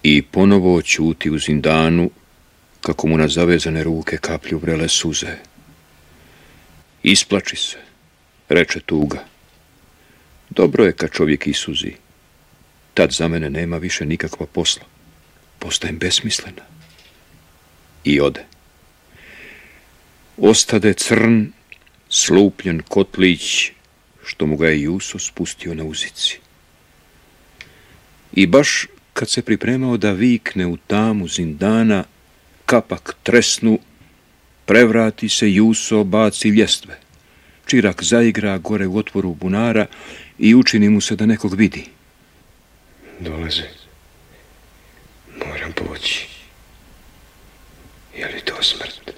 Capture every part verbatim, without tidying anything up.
I ponovo ćuti u zindanu, kako mu na zavezane ruke kaplju vrele suze. Isplači se, reče tuga. Dobro je kad čovjek isuzi. Tad za mene nema više nikakva posla. Postajem besmislena. I ode. Ostade crn, slupljen kotlić, što mu ga je Juso spustio na uzici. I baš kad se pripremao da vikne u tamu zindana, kapak tresnu, prevrati se Juso, baci ljestve. Čirak zaigra gore u otvoru bunara i učini mu se da nekog vidi. Dolaze. Moram poći. Je li to smrt?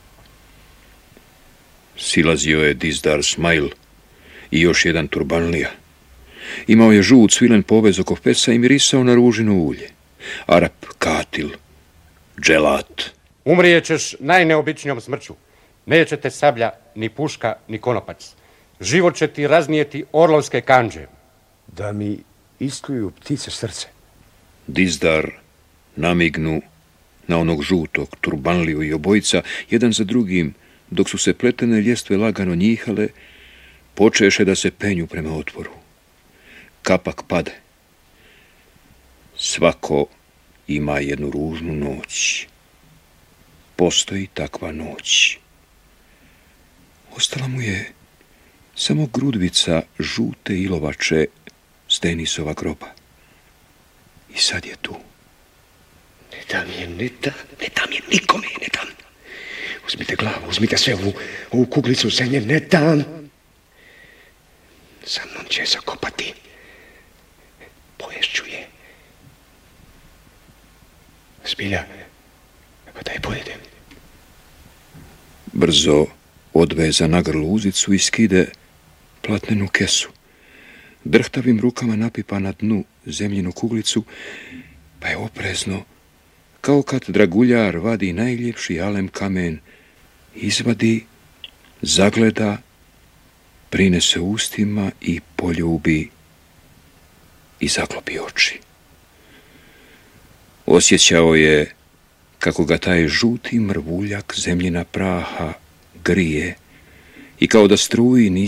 Silazio je Dizdar Smail i još jedan turbanlija. Imao je žut svilen povez oko pesa i mirisao na ružino ulje. Arap katil, dželat. Umrijećeš najneobičnijom smrću. Neće te sablja, ni puška, ni konopac. Život će ti raznijeti orlovske kandže. Da mi iskljuju ptice srce. Dizdar namignu na onog žutog turbanliju i obojica, jedan za drugim, dok su se pletene ljestve lagano njihale, počeše da se penju prema otvoru. Kapak pade. Svako ima jednu ružnu noć. Postoji takva noć. Ostala mu je samo grudvica žute ilovače s Denisova groba. I sad je tu. Ne dam je, ne dam, ne dam je nikome, ne dam. Uzmite glavu, uzmite sve ovu, ovu kuglicu zemlje, ne dam. Sa mnom će zakopati. Poješću je. Zbilja, pa da je pojedem. Brzo odveza na grlu uzicu i skide platnenu kesu. Drhtavim rukama napipa na dnu zemljinu kuglicu, pa je oprezno, kao kad draguljar vadi najljepši alem kamen, izvadi, zagleda, prinese ustima i poljubi i zaklopi oči. Osjećao je kako ga taj žuti mrvuljak zemljina praha grije i kao da struji niz